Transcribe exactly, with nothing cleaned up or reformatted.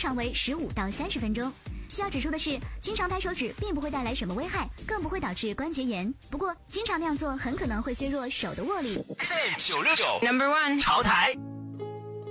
常为十五到三十分钟。需要指出的是，经常抬手指并不会带来什么危害，更不会导致关节炎。不过，经常那样做很可能会削弱手的握力。 九六九 Number One 潮台。